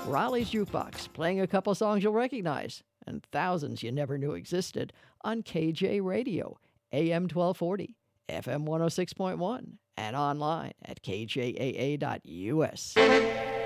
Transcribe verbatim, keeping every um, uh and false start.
Raleigh's Jukebox, playing a couple songs you'll recognize, and thousands you never knew existed on K J Radio, A M twelve forty, F M one oh six point one, and online at K J A A dot U S.